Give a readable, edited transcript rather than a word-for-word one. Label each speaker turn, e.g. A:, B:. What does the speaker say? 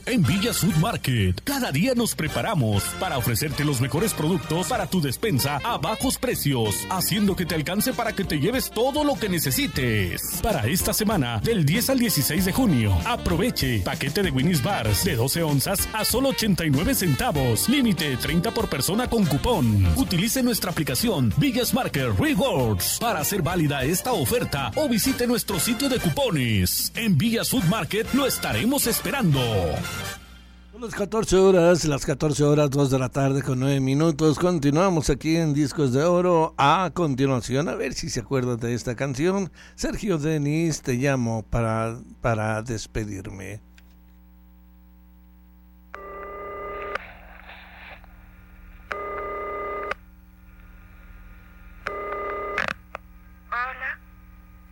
A: En Villas Food Market, cada día nos preparamos para ofrecerte los mejores productos para tu despensa a bajos precios, haciendo que te alcance para que te lleves todo lo que necesites. Para esta semana, del 10 al 16 de junio, aproveche paquete de Winnie's Bars de 12 onzas a solo 89 centavos. Límite 30 por persona con cupón. Utilice nuestra aplicación Villas Market Rewards para hacer válida esta oferta o visite nuestro sitio de cupones. En Villas Food Market lo estaremos esperando.
B: Son las 14 horas, 2 de la tarde con 9 minutos. Continuamos aquí en Discos de Oro. A continuación, a ver si se acuerdan de esta canción. Sergio Denis, te llamo para despedirme.